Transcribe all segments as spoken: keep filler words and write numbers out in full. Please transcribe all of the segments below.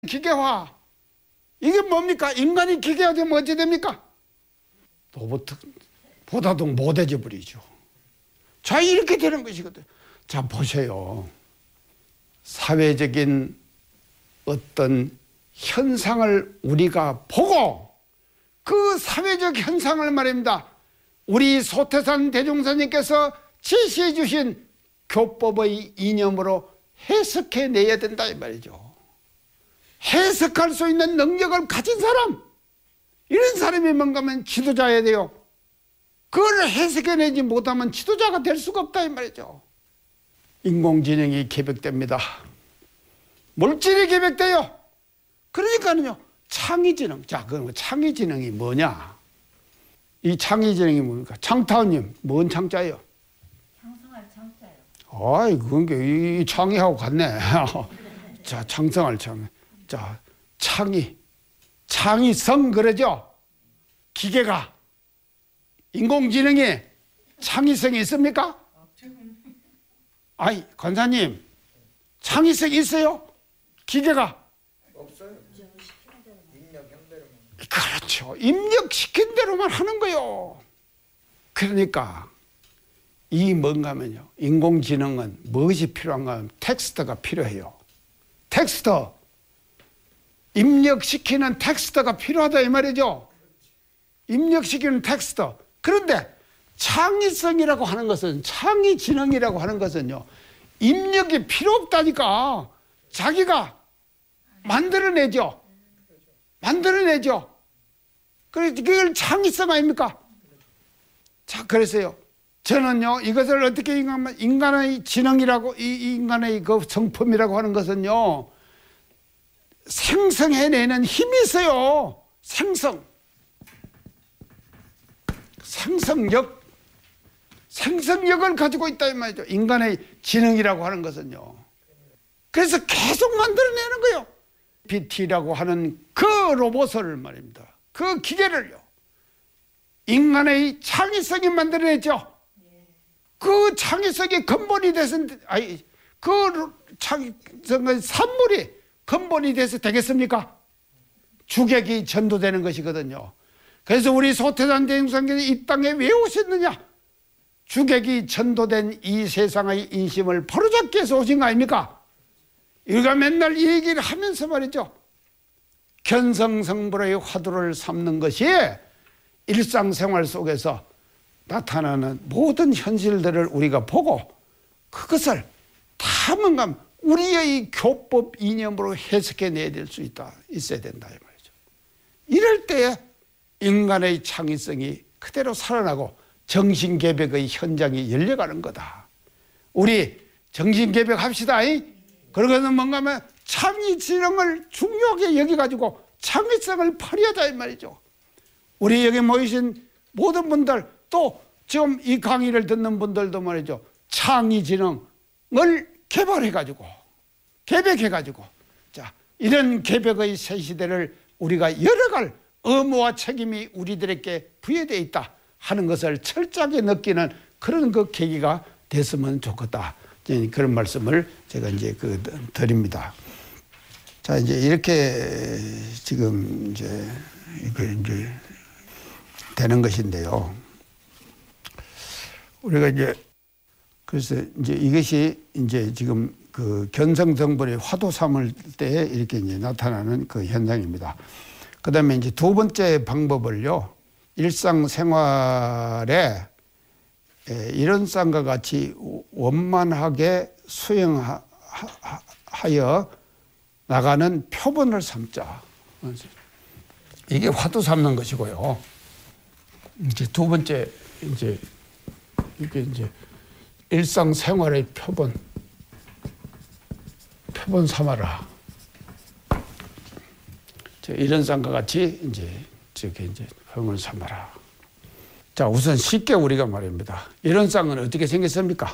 기계화. 이게 뭡니까? 인간이 기계화되면 어찌 됩니까? 로봇보다도 못해져 버리죠. 자, 이렇게 되는 것이거든요. 자, 보세요. 사회적인 어떤 현상을 우리가 보고 그 사회적 현상을 말입니다. 우리 소태산 대종사님께서 제시해 주신 교법의 이념으로 해석해내야 된다 이 말이죠. 해석할 수 있는 능력을 가진 사람, 이런 사람이 뭔가 하면 지도자여야 돼요. 그걸 해석해내지 못하면 지도자가 될 수가 없다 이 말이죠. 인공지능이 개벽됩니다. 물질이 개벽돼요. 그러니까는요, 창의지능. 자, 그럼 창의지능이 뭐냐? 이 창의지능이 뭡니까? 창타원님, 뭔 창자예요? 창성할 창자요. 아이, 그건 게, 이 창의하고 같네. 자, 창성할 창. 자, 창의. 창의성, 그러죠? 기계가. 인공지능이 창의성이 있습니까? 아이, 권사님, 창의성이 있어요? 기계가? 없어요. 입력한 대로만. 그렇죠. 입력시킨 대로만 하는 거요. 그러니까 이 뭔가 하면요, 인공지능은 무엇이 필요한가 하면 텍스트가 필요해요. 텍스트. 입력시키는 텍스트가 필요하다 이 말이죠. 입력시키는 텍스트. 그런데 창의성이라고 하는 것은, 창의지능이라고 하는 것은요, 입력이 필요 없다니까. 자기가 만들어내죠. 만들어내죠. 그래서 그걸 창의성 아닙니까? 자, 그래서요, 저는요, 이것을 어떻게 인간, 인간의 지능이라고, 이 인간의 그 성품이라고 하는 것은요, 생성해내는 힘이 있어요. 생성. 생성력. 생성력을 가지고 있다 이 말이죠. 인간의 지능이라고 하는 것은요. 그래서 계속 만들어내는 거예요. 비티라고 하는 그 로봇을 말입니다. 그 기계를요. 인간의 창의성이 만들어냈죠. 그 창의성이 근본이 돼서, 아니, 그 창의성의 산물이 근본이 돼서 되겠습니까? 주객이 전도되는 것이거든요. 그래서 우리 소태산 대종사님이 이 땅에 왜 오셨느냐? 주객이 전도된 이 세상의 인심을 바로잡기 위해서 오신 거 아닙니까? 우리가 맨날 이 얘기를 하면서 말이죠. 견성성불의 화두를 삼는 것이 일상생활 속에서 나타나는 모든 현실들을 우리가 보고 그것을 다 뭔가 우리의 교법 이념으로 해석해내야 될 수 있다, 있어야 된다 이 말이죠. 이럴 때에 인간의 창의성이 그대로 살아나고 정신개벽의 현장이 열려가는 거다. 우리 정신개벽 합시다. 그러고는 뭔가 하면 창의지능을 중요하게 여기가지고 창의성을 발휘하자 이 말이죠. 우리 여기 모이신 모든 분들, 또 지금 이 강의를 듣는 분들도 말이죠, 창의지능을 개발해가지고 개벽해가지고, 자, 이런 개벽의 새 시대를 우리가 열어갈 의무와 책임이 우리들에게 부여되어 있다 하는 것을 철저하게 느끼는 그런 그 계기가 됐으면 좋겠다. 그런 말씀을 제가 이제 그 드립니다. 자, 이제 이렇게 지금 이제 이게 이제 되는 것인데요. 우리가 이제 그래서 이제 이것이 이제 지금 그 견성성불의 화두 삼을 때 이렇게 이제 나타나는 그 현상입니다. 그 다음에 이제 두 번째 방법을요, 일상생활에 이런 쌍과 같이 원만하게 수행하여 나가는 표본을 삼자. 이게 화두 삼는 것이고요. 이제 두 번째, 이제 이게 이제 일상생활의 표본, 표본 삼아라. 이런 쌍과 같이 이제 저렇게 이제 표본을 삼아라. 자, 우선 쉽게 우리가 말입니다. 이런 쌍은 어떻게 생겼습니까?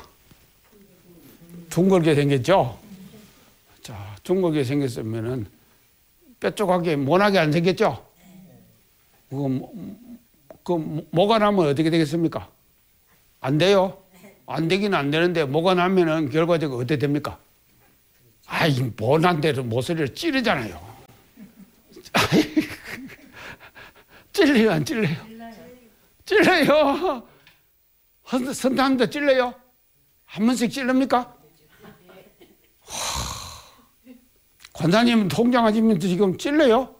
둥글게 생겼죠? 자, 둥글게 생겼으면은 뾰족하게 모나게 안 생겼죠? 그, 그 뭐가 나면 어떻게 되겠습니까? 안 돼요? 안 되긴 안 되는데 뭐가 나면은 결과적으로 어떻게 됩니까? 아이, 모난 대로 모서리를 찌르잖아요. 찔려요, 안 찔려요? 찔려요. 선탕도 찔려요? 한 번씩 찔릅니까? 관사님 통장하시면 지금 찔려요?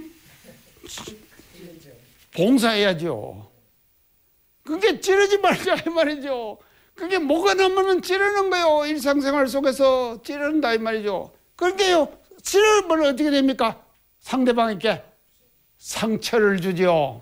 봉사해야죠. 그게 찌르지 말자 이 말이죠. 그게 뭐가 나면 찌르는 거예요. 일상생활 속에서 찌른다 이 말이죠. 그러니까요, 찌르면 어떻게 됩니까? 상대방에게 상처를 주죠.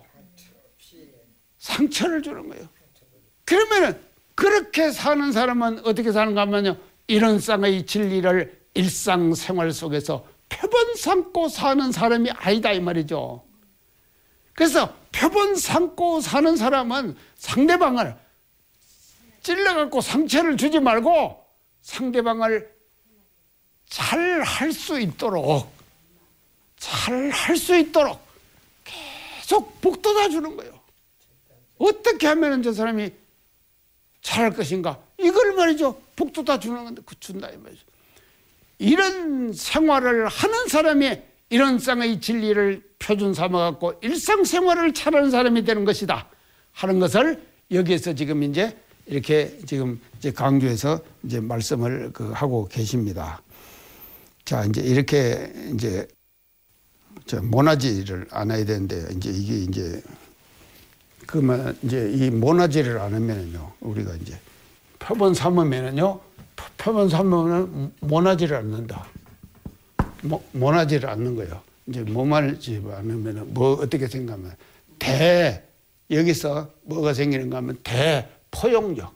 상처를 주는 거예요. 그러면은 그렇게 사는 사람은 어떻게 사는가 하면요, 이런 쌍의 진리를 일상생활 속에서 표본 삼고 사는 사람이 아니다 이 말이죠. 그래서 표본 삼고 사는 사람은 상대방을 찔러갖고 상처를 주지 말고 상대방을 잘 할 수 있도록 잘 할 수 있도록 계속 북돋아 주는 거예요. 어떻게 하면 저 사람이 잘할 것인가, 이걸 말이죠, 북돋아 주는 건데 그 준다 이 말이죠. 이런 생활을 하는 사람이 이런 쌍의 진리를 표준 삼아갖고 일상생활을 잘하는 사람이 되는 것이다 하는 것을 여기에서 지금 이제 이렇게 지금 이제 강조해서 이제 말씀을 그 하고 계십니다. 자, 이제 이렇게 이제 저 모나지를 안 해야 되는데, 이제 이게 이제 그러면 이제 이 모나지를 안 하면은요, 우리가 이제 표본 삼으면은요, 표본 삼으면은 모나지를 않는다. 모, 모나지를 않는 거예요. 이제 모나지 않으면은 뭐 어떻게 생각하면 대, 여기서 뭐가 생기는가 하면 대포용력.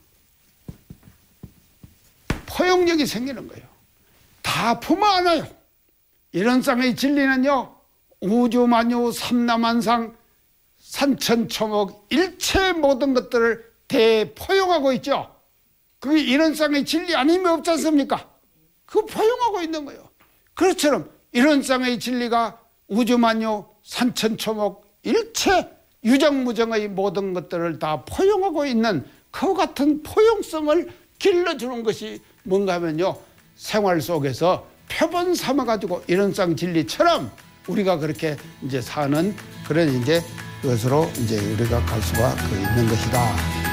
포용력이 생기는 거예요. 다 품어 안아요. 이런 쌍의 진리는요, 우주만유 삼라만상 산천초목 일체 모든 것들을 대포용하고 있죠. 그게 이런 쌍의 진리 아니면 없지 않습니까? 그거 포용하고 있는 거예요. 그것처럼 이런 쌍의 진리가 우주만유 산천초목 일체 유정무정의 모든 것들을 다 포용하고 있는 그 같은 포용성을 길러주는 것이 뭔가 하면요, 생활 속에서 표본 삼아가지고 이런 쌍 진리처럼 우리가 그렇게 이제 사는 그런 이제 것으로 이제 우리가 갈 수가 있는 것이다.